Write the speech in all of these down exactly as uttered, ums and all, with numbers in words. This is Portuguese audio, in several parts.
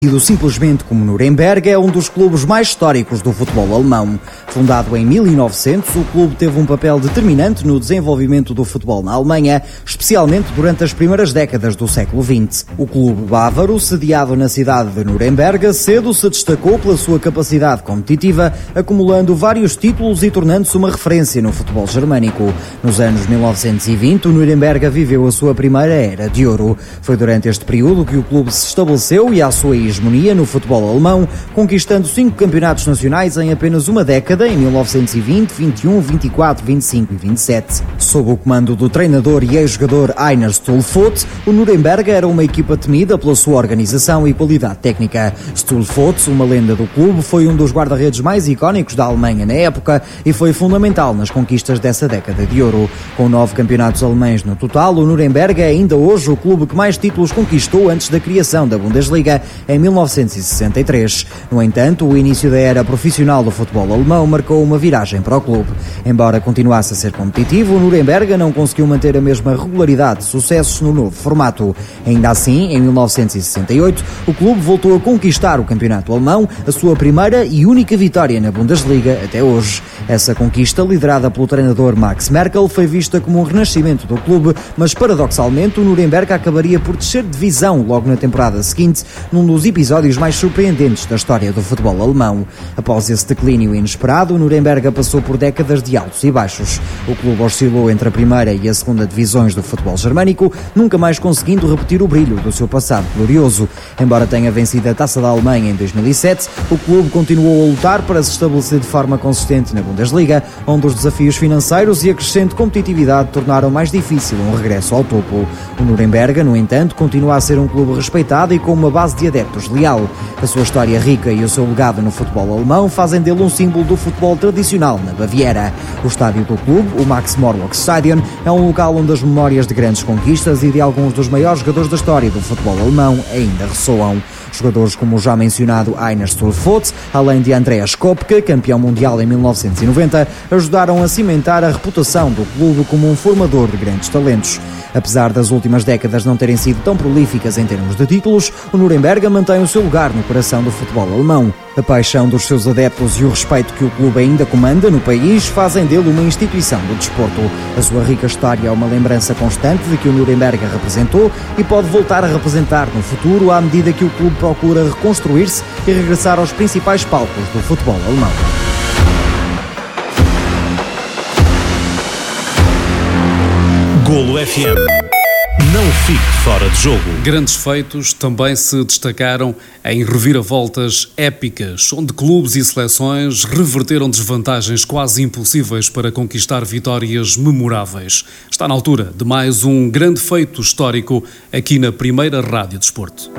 Tido simplesmente como Nuremberg, é um dos clubes mais históricos do futebol alemão. Fundado em mil e novecentos, o clube teve um papel determinante no desenvolvimento do futebol na Alemanha, especialmente durante as primeiras décadas do século vinte. O clube bávaro, sediado na cidade de Nuremberg, cedo se destacou pela sua capacidade competitiva, acumulando vários títulos e tornando-se uma referência no futebol germânico. Nos anos mil novecentos e vinte, o Nuremberg viveu a sua primeira era de ouro. Foi durante este período que o clube se estabeleceu e, à sua hegemonia no futebol alemão, conquistando cinco campeonatos nacionais em apenas uma década, em mil novecentos e vinte, vinte e um, vinte e quatro, vinte e cinco e vinte e sete. Sob o comando do treinador e ex-jogador Heiner Stühlfort, o Nuremberg era uma equipa temida pela sua organização e qualidade técnica. Stühlfort, uma lenda do clube, foi um dos guarda-redes mais icónicos da Alemanha na época e foi fundamental nas conquistas dessa década de ouro. Com nove campeonatos alemães no total, o Nuremberg é ainda hoje o clube que mais títulos conquistou antes da criação da Bundesliga em mil novecentos e sessenta e três. No entanto, o início da era profissional do futebol alemão marcou uma viragem para o clube. Embora continuasse a ser competitivo, o Nuremberg não conseguiu manter a mesma regularidade de sucessos no novo formato. Ainda assim, em mil novecentos e sessenta e oito, o clube voltou a conquistar o campeonato alemão, a sua primeira e única vitória na Bundesliga até hoje. Essa conquista, liderada pelo treinador Max Merkel, foi vista como um renascimento do clube, mas paradoxalmente o Nuremberg acabaria por descer de divisão logo na temporada seguinte, num dos episódios mais surpreendentes da história do futebol alemão. Após esse declínio inesperado, o Nuremberg passou por décadas de altos e baixos. O clube oscilou entre a primeira e a segunda divisões do futebol germânico, nunca mais conseguindo repetir o brilho do seu passado glorioso. Embora tenha vencido a Taça da Alemanha em dois mil e sete, o clube continuou a lutar para se estabelecer de forma consistente na Bundesliga, onde os desafios financeiros e a crescente competitividade tornaram mais difícil um regresso ao topo. O Nuremberg, no entanto, continua a ser um clube respeitado e com uma base de adeptos leal. A sua história rica e o seu legado no futebol alemão fazem dele um símbolo do futebol tradicional na Baviera. O estádio do clube, o Max-Morlock-Stadion, é um local onde as memórias de grandes conquistas e de alguns dos maiores jogadores da história do futebol alemão ainda ressoam. Jogadores como o já mencionado Heiner Stühlfort, além de Andreas Köpke, campeão mundial em mil novecentos e noventa, ajudaram a cimentar a reputação do clube como um formador de grandes talentos. Apesar das últimas décadas não terem sido tão prolíficas em termos de títulos, o Nuremberg mantém o seu lugar no coração do futebol alemão. A paixão dos seus adeptos e o respeito que o clube ainda comanda no país fazem dele uma instituição do desporto. A sua rica história é uma lembrança constante de que o Nuremberg representou e pode voltar a representar no futuro à medida que o clube procura reconstruir-se e regressar aos principais palcos do futebol alemão. Golo F M. Não fique fora de jogo. Grandes feitos também se destacaram em reviravoltas épicas, onde clubes e seleções reverteram desvantagens quase impossíveis para conquistar vitórias memoráveis. Está na altura de mais um grande feito histórico aqui na primeira Rádio Desporto.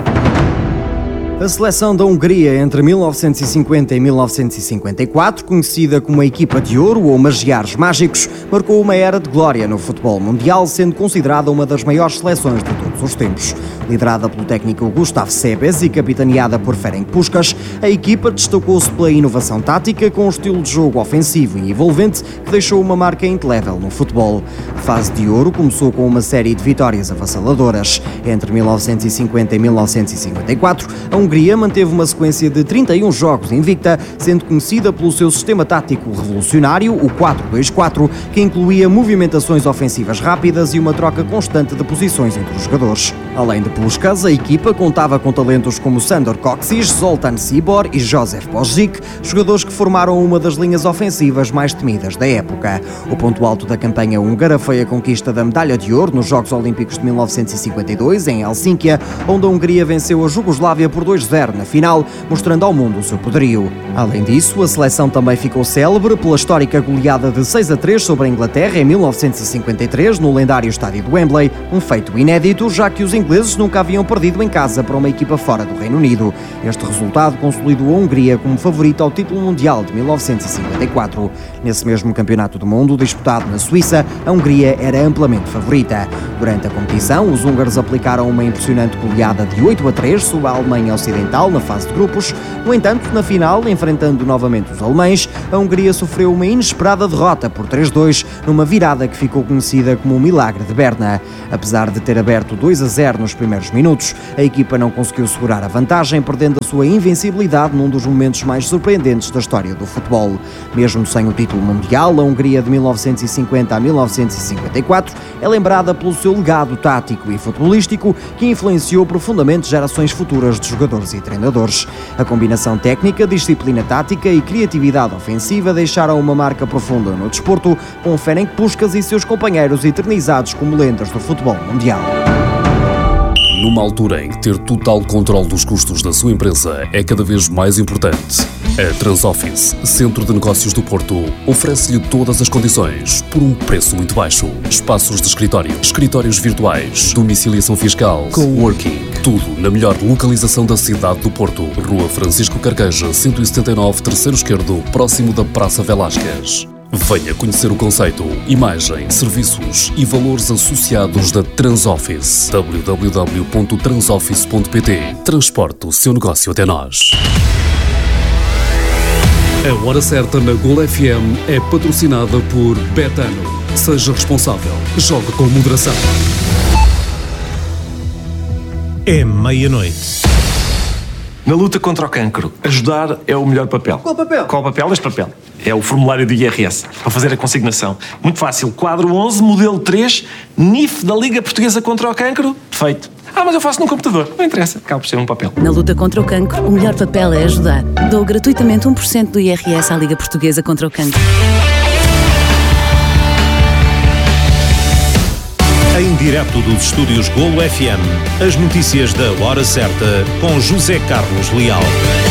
A seleção da Hungria entre mil novecentos e cinquenta e mil novecentos e cinquenta e quatro, conhecida como a equipa de ouro ou magiares mágicos, marcou uma era de glória no futebol mundial, sendo considerada uma das maiores seleções de todos os tempos. Liderada pelo técnico Gustav Seebes e capitaneada por Ferenc Puskás, a equipa destacou-se pela inovação tática com um estilo de jogo ofensivo e envolvente que deixou uma marca indelével no futebol. A fase de ouro começou com uma série de vitórias avassaladoras. Entre mil novecentos e cinquenta e mil novecentos e cinquenta e quatro, a Hungria manteve uma sequência de trinta e um jogos invicta, sendo conhecida pelo seu sistema tático revolucionário, o quatro dois quatro, que incluía movimentações ofensivas rápidas e uma troca constante de posições entre os jogadores. Além de Puskás, a equipa contava com talentos como Sandor Kocsis, Zoltán Csibor e Josef Božič, jogadores que formaram uma das linhas ofensivas mais temidas da época. O ponto alto da campanha húngara foi a conquista da medalha de ouro nos Jogos Olímpicos de mil novecentos e cinquenta e dois, em Helsínquia, onde a Hungria venceu a Jugoslávia por dois a zero na final, mostrando ao mundo o seu poderio. Além disso, a seleção também ficou célebre pela histórica goleada de seis a três sobre a Inglaterra em mil novecentos e cinquenta e três no lendário estádio de Wembley, um feito inédito, já que os ingleses nunca haviam perdido em casa para uma equipa fora do Reino Unido. Este resultado consolidou a Hungria como favorita ao título mundial de mil novecentos e cinquenta e quatro. Nesse mesmo campeonato do mundo, disputado na Suíça, a Hungria era amplamente favorita. Durante a competição, os húngaros aplicaram uma impressionante goleada de oito a três sobre a Alemanha Ocidental na fase de grupos. No entanto, na final, enfrentando novamente os alemães, a Hungria sofreu uma inesperada derrota por três a dois numa virada que ficou conhecida como o Milagre de Berna. Apesar de ter aberto dois a zero nos primeiros minutos, a equipa não conseguiu segurar a vantagem, perdendo a sua invencibilidade num dos momentos mais surpreendentes da história do futebol. Mesmo sem o título mundial, a Hungria de mil novecentos e cinquenta a mil novecentos e cinquenta e quatro é lembrada pelo seu legado tático e futebolístico que influenciou profundamente gerações futuras de jogadores e treinadores. A combinação técnica, disciplina tática e criatividade ofensiva deixaram uma marca profunda no desporto, com Ferenc Puskás e seus companheiros eternizados como lendas do futebol mundial. Numa altura em que ter total controle dos custos da sua empresa é cada vez mais importante, a Transoffice, Centro de Negócios do Porto, oferece-lhe todas as condições por um preço muito baixo. Espaços de escritório, escritórios virtuais, domiciliação fiscal, coworking, tudo na melhor localização da cidade do Porto. Rua Francisco Carqueja, cento e setenta e nove, terceiro esquerdo, próximo da Praça Velásquez. Venha conhecer o conceito, imagem, serviços e valores associados da Transoffice. w w w ponto transoffice ponto p t. Transporte o seu negócio até nós. A Hora Certa na Gol F M é patrocinada por Betano. Seja responsável. Jogue com moderação. É meia-noite. Na luta contra o cancro, ajudar é o melhor papel. Qual papel? Qual papel? Este papel. É o formulário do I R S, para fazer a consignação. Muito fácil. Quadro onze, modelo três, N I F da Liga Portuguesa contra o Cancro. Feito. Ah, mas eu faço num computador. Não interessa. Acaba por ser um papel. Na luta contra o cancro, o melhor papel é ajudar. Dou gratuitamente um por cento do I R S à Liga Portuguesa contra o Cancro. Em direto dos estúdios Golo F M, as notícias da Hora Certa com José Carlos Leal.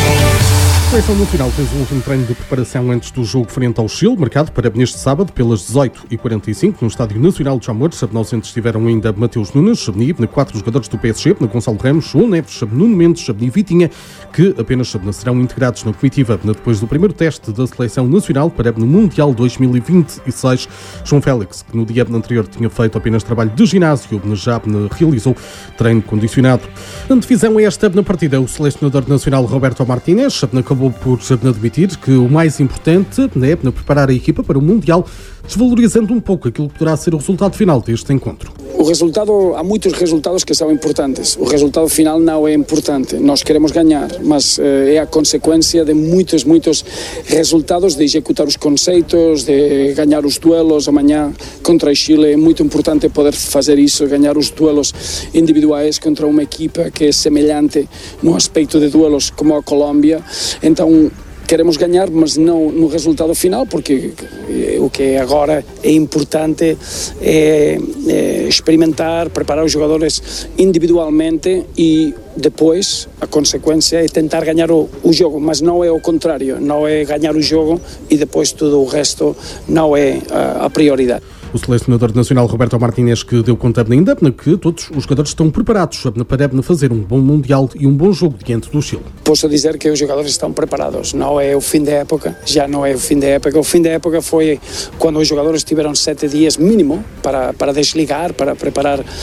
A seleção nacional fez um último treino de preparação antes do jogo frente ao Chile, marcado para neste sábado pelas dezoito e quarenta e cinco no Estádio Nacional de Jamor. Ausentes estiveram ainda Mateus Nunes, Chabni, quatro jogadores do P S G, Gonçalo Ramos, João Neves, Nuno Mendes, Chabni e Vitinha, que apenas serão integrados na comitiva depois do primeiro teste da seleção nacional para no Mundial dois mil e vinte e seis. João Félix, que no dia anterior tinha feito apenas trabalho de ginásio, já realizou treino condicionado. Na divisão esta na partida, o selecionador nacional Roberto Martínez acabou por admitir que o mais importante é preparar a equipa para o Mundial, desvalorizando um pouco aquilo que poderá ser o resultado final deste encontro. O resultado, há muitos resultados que são importantes. O resultado final não é importante. Nós queremos ganhar, mas é a consequência de muitos, muitos resultados, de executar os conceitos, de ganhar os duelos. Amanhã contra o Chile é muito importante poder fazer isso, ganhar os duelos individuais contra uma equipa que é semelhante no aspecto de duelos como a Colômbia. Então, queremos ganhar, mas não no resultado final, porque o que agora é importante é, é experimentar, preparar os jogadores individualmente e depois a consequência é tentar ganhar o, o jogo, mas não é o contrário, não é ganhar o jogo e depois tudo o resto não é a, a prioridade. O selecionador nacional Roberto Martínez, que deu conta ainda que todos os jogadores estão preparados para fazer um bom Mundial e um bom jogo diante do Chile. Posso dizer que os jogadores estão preparados, não é o fim da época, já não é o fim da época. O fim da época foi quando os jogadores tiveram sete dias mínimo para, para desligar, para preparar uh,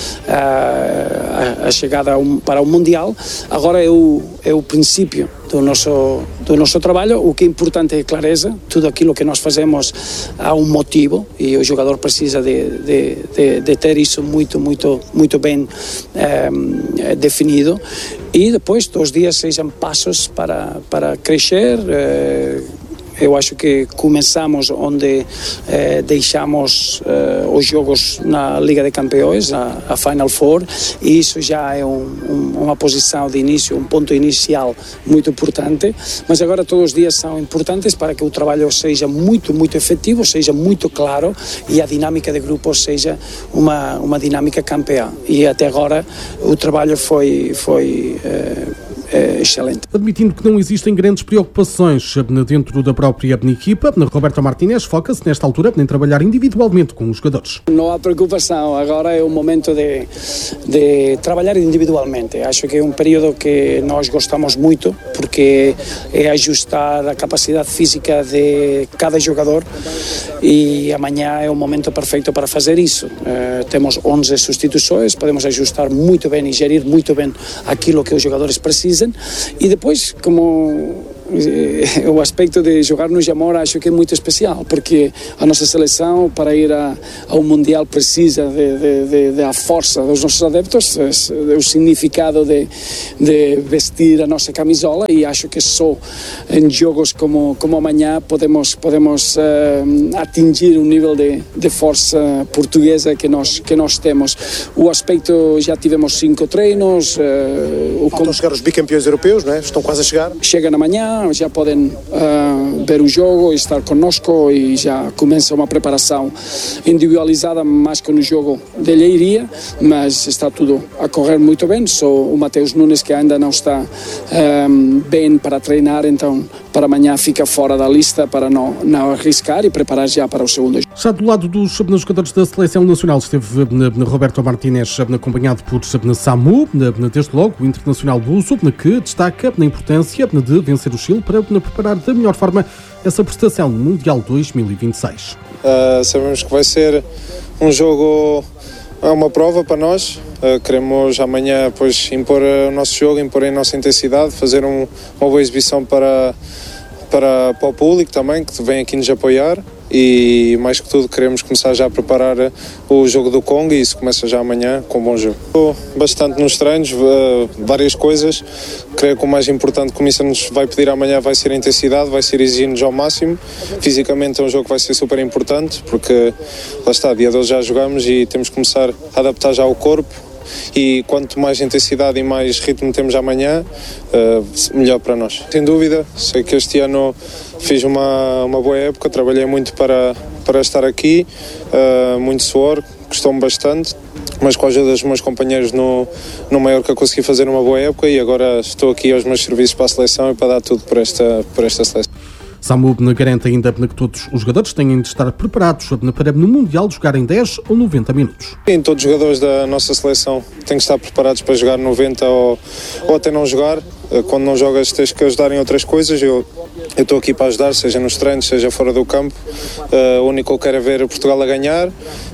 a, a chegada um, para o Mundial. Agora é o, é o princípio do nosso, do nosso trabalho. O que é importante é clareza, tudo aquilo que nós fazemos há um motivo e o jogador precisa de, de, de, de ter isso muito, muito, muito bem eh, definido e depois todos os dias sejam passos para, para crescer. Eh, Eu acho que começamos onde eh, deixamos eh, os jogos na Liga de Campeões, a, a Final Four, e isso já é um, um, uma posição de início, um ponto inicial muito importante, mas agora todos os dias são importantes para que o trabalho seja muito, muito efetivo, seja muito claro e a dinâmica de grupo seja uma, uma dinâmica campeã. E até agora o trabalho foi... foi eh, É excelente. Admitindo que não existem grandes preocupações dentro da própria equipa, Roberto Martínez foca-se nesta altura em trabalhar individualmente com os jogadores. Não há preocupação, agora é o momento de, de trabalhar individualmente. Acho que é um período que nós gostamos muito, porque é ajustar a capacidade física de cada jogador e amanhã é o momento perfeito para fazer isso. Uh, temos onze substituições, podemos ajustar muito bem e gerir muito bem aquilo que os jogadores precisam. E depois, como o aspecto de jogar no Jamor acho que é muito especial, porque a nossa seleção para ir a, ao Mundial precisa de, de, de, de a força dos nossos adeptos, o significado de, de vestir a nossa camisola, e acho que só em jogos como, como amanhã podemos, podemos uh, atingir um nível de, de força portuguesa que nós, que nós temos. O aspecto, já tivemos cinco treinos. Uh, o Faltam chegar os bicampeões europeus, não é? Estão quase a chegar. Chegam amanhã, já podem uh, ver o jogo, estar conosco, e já começa uma preparação individualizada mais que no jogo de Leiria, mas está tudo a correr muito bem. Só o Mateus Nunes que ainda não está um, bem para treinar, então para amanhã fica fora da lista para não, não arriscar e preparar já para o segundo jogo. Já do lado dos jogadores da Seleção Nacional esteve Roberto Martínez, acompanhado por Samu, desde logo o internacional luso, que destaca a importância de vencer o Chile para preparar da melhor forma essa prestação no Mundial dois mil e vinte e seis. Uh, sabemos que vai ser um jogo, é uma prova para nós. Uh, queremos amanhã pois, impor o nosso jogo, impor a nossa intensidade, fazer um, uma boa exibição para, para, para o público também, que vem aqui nos apoiar. E mais que tudo queremos começar já a preparar o jogo do Congo, e isso começa já amanhã com um bom jogo. Estou bastante nos treinos, várias coisas. Creio que o mais importante que o Mister nos vai pedir amanhã vai ser a intensidade, vai ser exigir-nos ao máximo. Fisicamente é um jogo que vai ser super importante, porque lá está, dia doze já jogamos e temos que começar a adaptar já o corpo. E quanto mais intensidade e mais ritmo temos amanhã, uh, melhor para nós. Sem dúvida, sei que este ano fiz uma, uma boa época, trabalhei muito para, para estar aqui, uh, muito suor, custou-me bastante, mas com a ajuda dos meus companheiros no, no Maiorca consegui fazer uma boa época, e agora estou aqui aos meus serviços para a seleção e para dar tudo por esta, por esta seleção. Samu garante ainda que todos os jogadores têm de estar preparados para no Mundial jogar em dez ou noventa minutos. Sim, todos os jogadores da nossa seleção têm que estar preparados para jogar noventa ou, ou até não jogar. Quando não jogas tens que ajudar em outras coisas. Eu eu estou aqui para ajudar, seja nos treinos, seja fora do campo. Uh, o único que eu quero é ver Portugal a ganhar,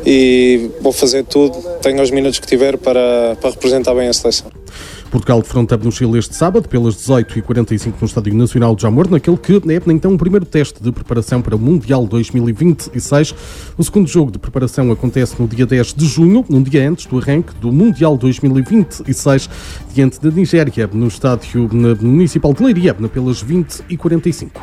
e vou fazer tudo, tenho os minutos que tiver para, para representar bem a seleção. Portugal defronta no Chile este sábado, pelas dezoito e quarenta e cinco no Estádio Nacional de Jamor, naquele que é então o primeiro teste de preparação para o Mundial dois mil e vinte e seis. O segundo jogo de preparação acontece no dia dez de junho, num dia antes do arranque do Mundial dois mil e vinte e seis, diante da Nigéria, no Estádio Municipal de Leiria, pelas vinte e quarenta e cinco.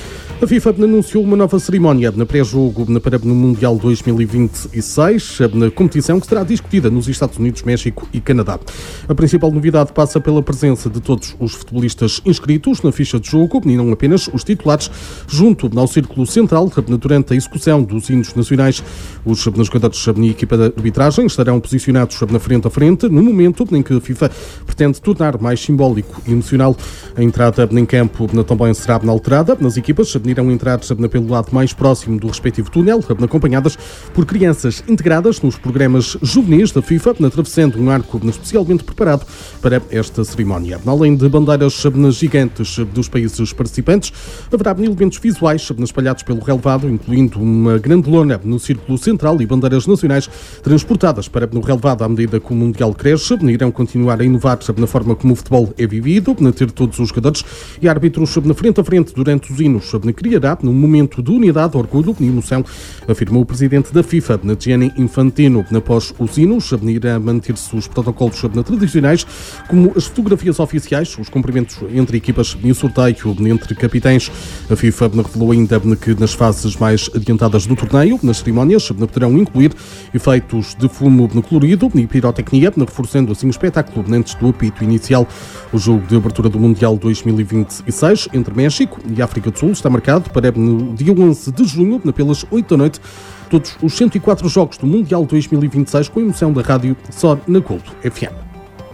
A FIFA anunciou uma nova cerimónia na pré-jogo para o Mundial dois mil e vinte e seis, na competição que será discutida nos Estados Unidos, México e Canadá. A principal novidade passa pela presença de todos os futebolistas inscritos na ficha de jogo, e não apenas os titulares, junto ao círculo central, durante a execução dos hinos nacionais. Os jogadores e equipa de arbitragem estarão posicionados na frente a frente, no momento em que a FIFA pretende tornar mais simbólico e emocional. A entrada em campo também será alterada. Nas equipas irão entrar pelo lado mais próximo do respectivo túnel, acompanhadas por crianças integradas nos programas juvenis da FIFA, atravessando um arco especialmente preparado para esta cerimónia. Além de bandeiras gigantes dos países participantes, haverá elementos visuais espalhados pelo relevado, incluindo uma grande lona no círculo central e bandeiras nacionais transportadas para o relevado à medida que o Mundial cresce. Irão continuar a inovar na forma como o futebol é vivido, na ter todos os jogadores e árbitros na frente a frente durante os hinos, criará num momento de unidade, orgulho e emoção, afirmou o presidente da FIFA, Gianni Infantino. Após os hinos, irá manter-se os protocolos tradicionais, como as fotografias oficiais, os cumprimentos entre equipas e o sorteio entre capitães. A FIFA revelou ainda que nas fases mais adiantadas do torneio, nas cerimónias, poderão incluir efeitos de fumo colorido e pirotecnia, reforçando assim o espetáculo antes do apito inicial. O jogo de abertura do Mundial dois mil e vinte e seis entre México e África do Sul está marcado para no dia onze de junho, pelas oito da noite. Todos os cento e quatro jogos do Mundial dois mil e vinte e seis com emoção da rádio só na Gold F M.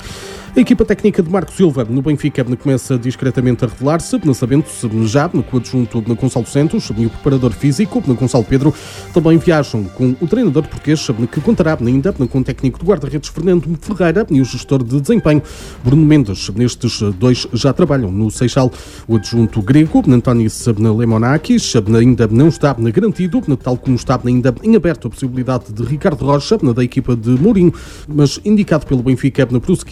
A equipa técnica de Marco Silva no Benfica começa discretamente a revelar-se, sabendo-se já que o adjunto no Gonçalo Santos e o preparador físico no Gonçalo Pedro também viajam com o treinador português, que contará ainda com o técnico de guarda-redes Fernando Ferreira e o gestor de desempenho Bruno Mendes. Nestes dois já trabalham no Seixal. O adjunto grego Antónis Lemonakis ainda não está garantido, tal como está ainda em aberto a possibilidade de Ricardo Rocha da equipa de Mourinho, mas indicado pelo Benfica para prosseguir na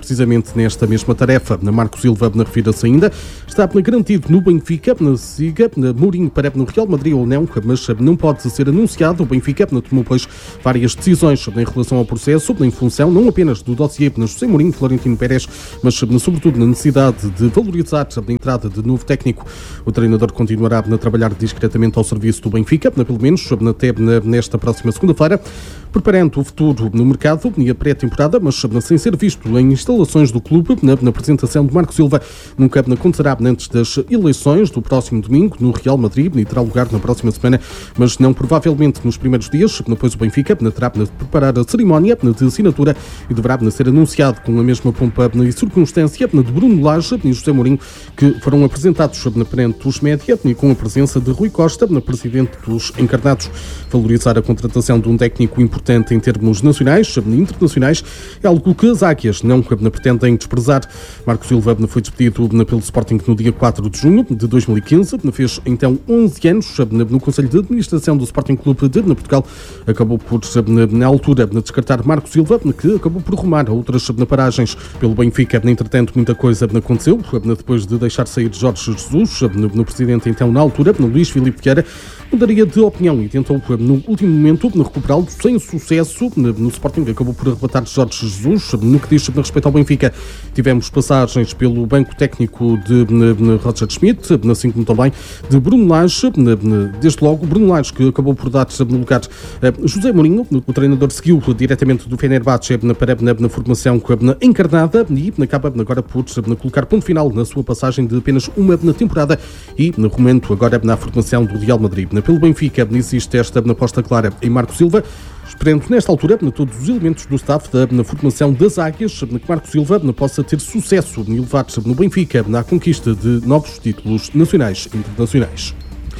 precisamente nesta mesma tarefa. Na Marco Silva refira-se ainda, está garantido no Benfica, na Siga, na Mourinho para no Real Madrid ou não, mas não pode ser anunciado. O Benfica tomou, pois, várias decisões em relação ao processo, em função não apenas do dossiê de José Mourinho, Florentino Pérez, mas sobretudo na necessidade de valorizar a entrada de novo técnico. O treinador continuará a trabalhar discretamente ao serviço do Benfica, pelo menos até nesta próxima segunda-feira, preparando o futuro no mercado e a pré-temporada, mas sem ser visto em instalações do clube. Na, na apresentação de Marco Silva nunca acontecerá antes das eleições do próximo domingo no Real Madrid e terá lugar na próxima semana, mas não provavelmente nos primeiros dias. Depois o Benfica terá de preparar a cerimónia de assinatura e deverá ser anunciado com a mesma pompa e circunstância de Bruno Lage e José Mourinho, que foram apresentados perante os média e com a presença de Rui Costa, presidente dos encarnados. Valorizar a contratação de um técnico importante em termos nacionais e internacionais é algo que as Águias não pretendem desprezar. Marco Silva foi despedido pelo Sporting no dia quatro de junho de dois mil e quinze, fez então onze anos no Conselho de Administração do Sporting Clube de Portugal. Acabou por, na altura, descartar Marco Silva, que acabou por rumar a outras paragens pelo Benfica. Entretanto, muita coisa aconteceu depois de deixar sair Jorge Jesus. No presidente, então, na altura, no Luís Filipe Vieira, mudaria de opinião e tentou, no último momento, recuperá-lo sem sucesso. No Sporting acabou por arrebatar Jorge Jesus. No que diz respeito ao Benfica, tivemos passagens pelo banco técnico de Roger Schmidt, assim como também de Bruno Lage. Desde logo, Bruno Lage, que acabou por dar no lugar José Mourinho. O treinador seguiu diretamente do Fenerbahçe para na formação encarnada e acaba agora por colocar ponto final na sua passagem de apenas uma temporada e no momento agora na formação do Real Madrid. Pelo Benfica existe esta aposta clara em Marco Silva, esperando nesta altura todos os elementos do staff na formação das Águias que Marco Silva possa ter sucesso e levar no Benfica na conquista de novos títulos nacionais e internacionais.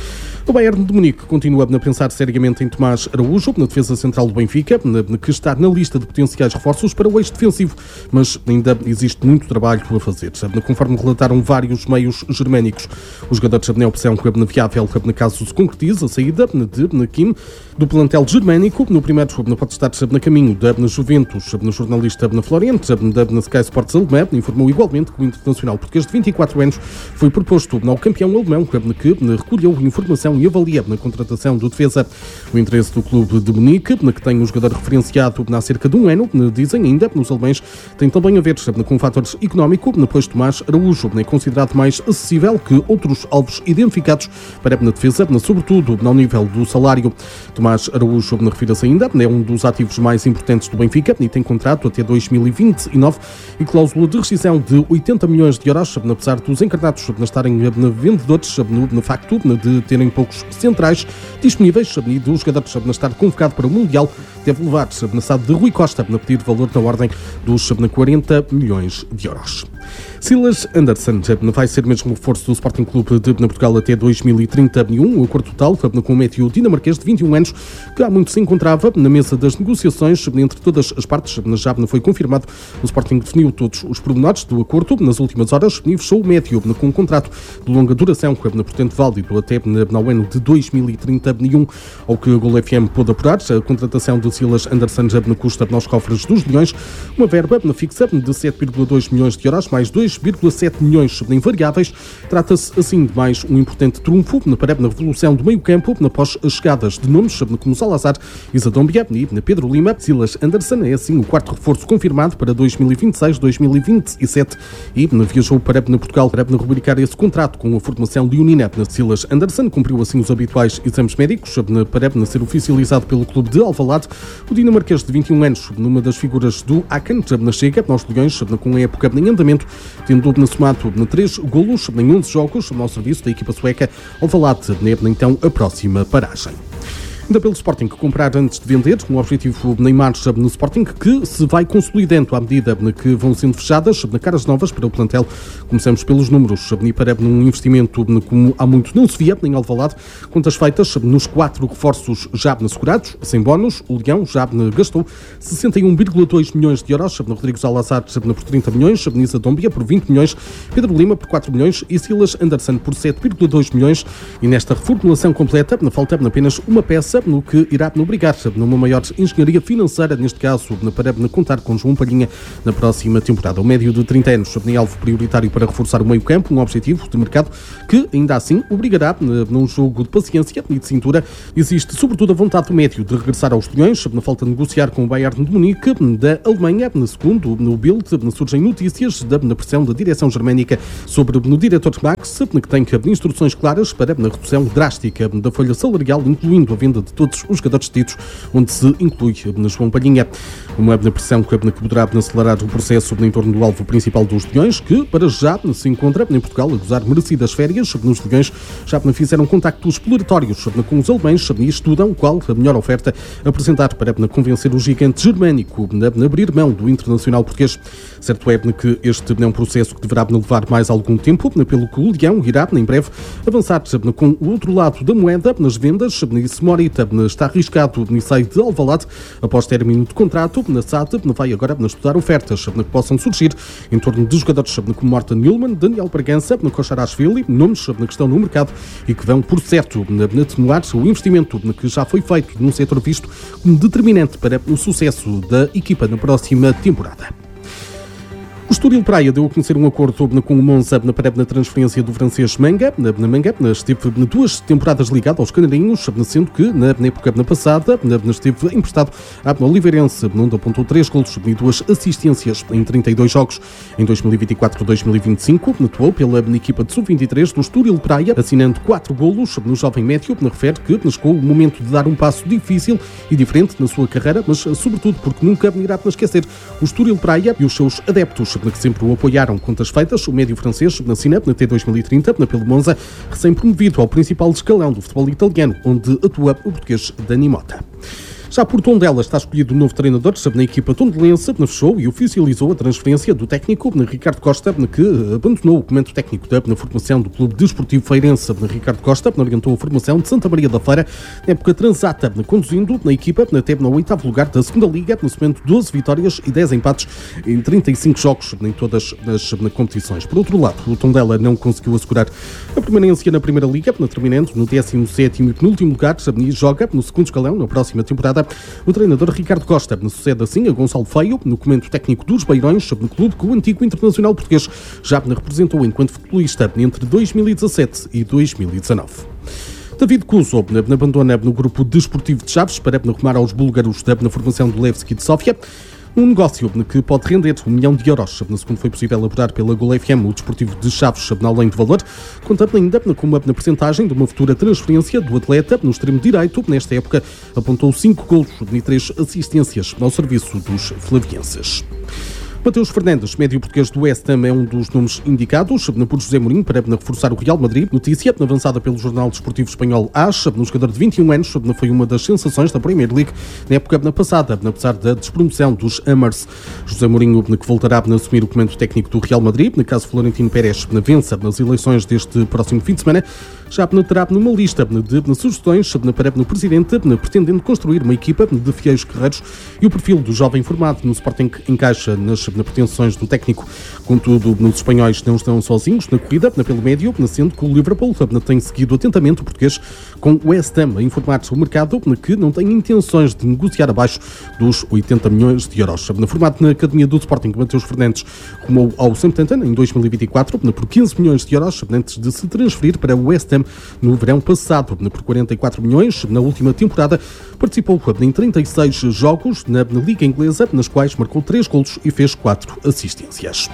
O Bayern de Munique continua a pensar seriamente em Tomás Araújo, na defesa central do Benfica, que está na lista de potenciais reforços para o eixo defensivo, mas ainda existe muito trabalho a fazer. Conforme relataram vários meios germânicos, os jogadores da opção viável, caso se concretize a saída de Kim do plantel germânico. No primeiro pode estar na caminho da Juventus. O jornalista Florente, da Sky Sports alemã, informou igualmente que o internacional português de vinte e quatro anos foi proposto ao campeão alemão, que recolheu informação e avalia na contratação do defesa. O interesse do clube de Munique, que tem um jogador referenciado há cerca de um ano, dizem ainda, nos alemães, tem também a ver com fatores económico, pois Tomás Araújo é considerado mais acessível que outros alvos identificados para a defesa, sobretudo ao nível do salário. Tomás Araújo, refira-se ainda, é um dos ativos mais importantes do Benfica e tem contrato até dois mil e vinte e nove e cláusula de rescisão de oitenta milhões de euros, apesar dos encarnados estarem vendedores no facto de terem poucos centrais disponíveis e do jogador estar convocado para o Mundial deve levar na S A D de Rui Costa a pedir valor na ordem dos quarenta milhões de euros. Silas Anderson vai ser mesmo reforço do Sporting Clube de Portugal até dois mil e trinta e um, o acordo total com o médio dinamarquês de vinte e um anos, que há muito se encontrava na mesa das negociações entre todas as partes. Já foi confirmado, o Sporting definiu todos os pormenores do acordo nas últimas horas e fechou o médio com um contrato de longa duração, portanto válido até no ano de dois mil e trinta e um. Ao que o Gol F M pôde apurar, a contratação de Silas Anderson custa nos cofres dos milhões uma verba fixa de sete vírgula dois milhões de euros, mais dois vírgula sete milhões em variáveis. Trata-se assim de mais um importante trunfo para a revolução do meio-campo após as chegadas de nomes como Salazar, Isadómbia e Pedro Lima. Silas Anderson é assim o quarto reforço confirmado para dois mil e vinte e seis dois mil e vinte e sete e viajou para Portugal para rubricar esse contrato com a formação leonina. Silas Anderson cumpriu assim os habituais exames médicos para ser oficializado pelo clube de Alvalade. O dinamarquês de vinte e um anos, numa das figuras do Aken, chega aos Leões com a época em andamento, tendo somado três golos em onze jogos ao serviço da equipa sueca. Alvalade é então a próxima paragem. Ainda pelo Sporting comprar antes de vender, um objetivo em marcha no Sporting que se vai consolidando à medida que vão sendo fechadas caras novas para o plantel. Começamos pelos números e para um investimento como há muito não se via em Alvalade, contas feitas nos quatro reforços já assegurados, sem bónus. O Leão já gastou sessenta e um vírgula dois milhões de euros, Rodrigo Salazar por trinta milhões, Nisa Dombia por vinte milhões, Pedro Lima por quatro milhões e Silas Anderson por sete vírgula dois milhões. E nesta reformulação completa falta apenas uma peça no que irá obrigar numa maior engenharia financeira, neste caso para contar com João Palhinha na próxima temporada. O médio de trinta anos é alvo prioritário para reforçar o meio-campo, um objetivo de mercado que ainda assim obrigará num jogo de paciência e de cintura. Existe sobretudo a vontade do médio de regressar aos Leões, na falta de negociar com o Bayern de Munique da Alemanha. Segundo no Bild, surgem notícias da pressão da direção germânica sobre o diretor Max, que tem instruções claras para a redução drástica da folha salarial, incluindo a venda de todos os jogadores cedidos, onde se inclui João Palhinha. Uma pressão que poderá acelerar o processo em torno do alvo principal dos Leões, que para já se encontra em Portugal a gozar merecidas férias. Nos Leões já fizeram contactos exploratórios com os alemães e estudam qual a melhor oferta a apresentar para convencer o gigante germânico a abrir mão do internacional português. Certo é que este é um processo que deverá levar mais algum tempo, pelo que o Leão irá em breve avançar com o outro lado da moeda nas vendas. Se Morita está arriscado e sai de Alvalade após término de contrato, na S A D vai agora estudar ofertas que possam surgir em torno de jogadores como Morten Nilman, Daniel Bragança, Kosharashvili, nomes que estão no mercado e que vão, por certo, atenuar o investimento que já foi feito num setor visto como determinante para o sucesso da equipa na próxima temporada. O Estoril Praia deu a conhecer um acordo com o Monza para a transferência do francês Manga. Na Manga esteve duas temporadas ligado aos canarinhos, sendo que na época passada esteve emprestado à Oliveirense, onde apontou três golos e duas assistências em trinta e dois jogos. Em dois mil e vinte e quatro a dois mil e vinte e cinco, atuou pela equipa de sub vinte e três do Estoril Praia, assinando quatro golos. No jovem médio refere que chegou o momento de dar um passo difícil e diferente na sua carreira, mas sobretudo porque nunca irá esquecer o Estoril Praia e os seus adeptos, que sempre o apoiaram. Contas feitas, o médio francês assina até dois mil e trinta pelo Monza, recém-promovido ao principal escalão do futebol italiano, onde atua o português Dani Mota. Já por Tondela está escolhido o novo treinador na equipa tondelense, fechou e oficializou a transferência do técnico Ricardo Costa, que abandonou o comando técnico da formação do Clube Desportivo Feirense. Ricardo Costa orientou a formação de Santa Maria da Feira na época transata, conduzindo na equipa até no oitavo lugar da segunda Liga, no momento doze vitórias e dez empates em trinta e cinco jogos em todas as competições. Por outro lado, o Tondela não conseguiu assegurar a permanência na Primeira Liga, terminando no décimo sétimo e penúltimo lugar, e joga no segundo escalão na próxima temporada. O treinador Ricardo Costa sucede assim a Gonçalo Feio no comando técnico dos Beirões, no clube que o antigo internacional português já representou enquanto futebolista entre dois mil e dezassete e dois mil e dezanove. David Kuzo abandona no grupo desportivo de Chaves para rumar aos búlgaros na formação do Levski de Sófia. Um negócio que pode render um milhão de euros, segundo foi possível elaborar pela Gol F M, o Desportivo de Chaves, além de valor, contando ainda com uma percentagem de uma futura transferência do atleta no extremo direito. Nesta época, apontou cinco golos e três assistências ao serviço dos flavienses. Mateus Fernandes, médio português do West Ham, é um dos nomes indicados por José Mourinho para reforçar o Real Madrid. Notícia avançada pelo jornal desportivo espanhol AS. No jogador de vinte e um anos, foi uma das sensações da Premier League na época passada, apesar da despromoção dos Hammers. José Mourinho, que voltará a assumir o comando técnico do Real Madrid, caso Florentino Pérez vença nas eleições deste próximo fim de semana, já terá numa lista de sugestões para o presidente, pretendendo construir uma equipa de fiéis guerreiros, e o perfil do jovem formado no Sporting encaixa nas pretensões do técnico. Contudo, os espanhóis não estão sozinhos na corrida pelo médio, sendo que o Liverpool tem seguido atentamente o português, com o West Ham a informar o mercado que não tem intenções de negociar abaixo dos oitenta milhões de euros. Formado na Academia do Sporting, Mateus Fernandes rumou ao Southampton em dois mil e vinte e quatro por quinze milhões de euros, antes de se transferir para o West Ham no verão passado por quarenta e quatro milhões. Na última temporada participou em trinta e seis jogos na Liga Inglesa, nas quais marcou três golos e fez quatro assistências.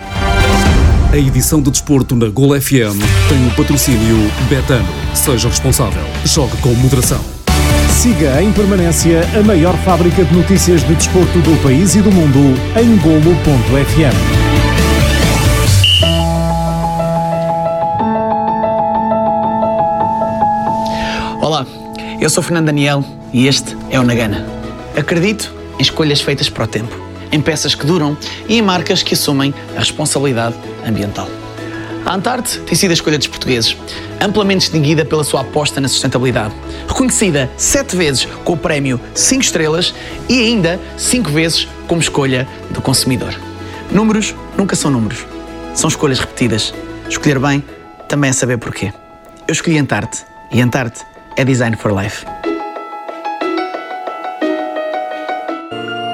A edição de desporto na Gol F M tem o patrocínio Betano. Seja responsável. Jogue com moderação. Siga em permanência a maior fábrica de notícias de desporto do país e do mundo em golo ponto f m. Olá, eu sou Fernando Daniel e este é o Nagana. Acredito em escolhas feitas para o tempo, em peças que duram e em marcas que assumem a responsabilidade ambiental. A Antarte tem sido a escolha dos portugueses, amplamente distinguida pela sua aposta na sustentabilidade, reconhecida sete vezes com o prémio cinco estrelas e ainda cinco vezes como escolha do consumidor. Números nunca são números, são escolhas repetidas. Escolher bem também é saber porquê. Eu escolhi Antarte e Antarte é Design for Life.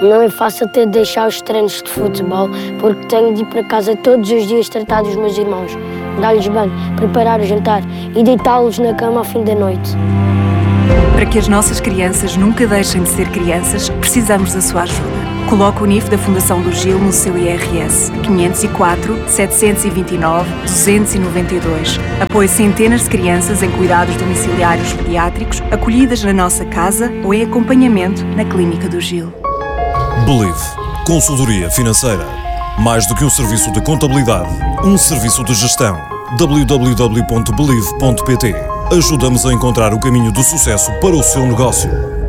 Não é fácil ter de deixar os treinos de futebol, porque tenho de ir para casa todos os dias tratar dos meus irmãos, dar-lhes banho, preparar o jantar e deitá-los na cama ao fim da noite. Para que as nossas crianças nunca deixem de ser crianças, precisamos da sua ajuda. Coloque o N I F da Fundação do Gil no seu I R S quinhentos e quatro, setecentos e vinte e nove, duzentos e noventa e dois. Apoie centenas de crianças em cuidados domiciliários pediátricos, acolhidas na nossa casa ou em acompanhamento na Clínica do Gil. Believe. Consultoria financeira. Mais do que um serviço de contabilidade, um serviço de gestão. w w w ponto believe ponto p t. Ajuda-nos a encontrar o caminho do sucesso para o seu negócio.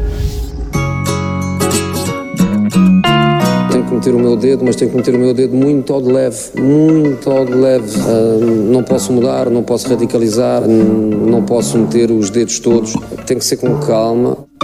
Tenho que meter o meu dedo, mas tenho que meter o meu dedo muito ao de leve, muito ao de leve. Uh, não posso mudar, não posso radicalizar, não posso meter os dedos todos. Tem que ser com calma.